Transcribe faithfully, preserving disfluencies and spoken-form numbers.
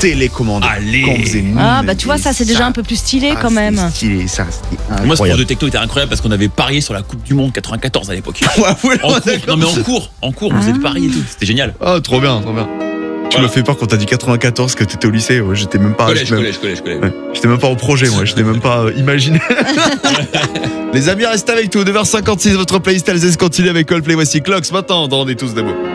télécommandé. Allez. Quand on faisait Ah bah tu vois, ça c'est déjà un peu plus stylé ah, quand même. c'était stylé, ça, c'était incroyable. Moi, ce cours de techno était incroyable parce qu'on avait parié sur la Coupe du Monde quatre-vingt-quatorze à l'époque. Ouais, ouais, En cours, d'accord. non mais en cours, en cours, on faisait des paris et tout. C'était génial. Ah, trop bien, trop bien. Tu Voilà. m'as fait peur quand t'as dit quatre-vingt-quatorze que t'étais au lycée. Ouais, j'étais même pas. Collège, j'étais même- collège, collège, collège. Ouais. J'étais même pas au projet, moi. J'étais même pas euh, imaginé. Les amis, restez avec nous. deux heures cinquante-six, votre playlist Alsace continue avec Coldplay. Voici Clocks maintenant dans On est tous debout.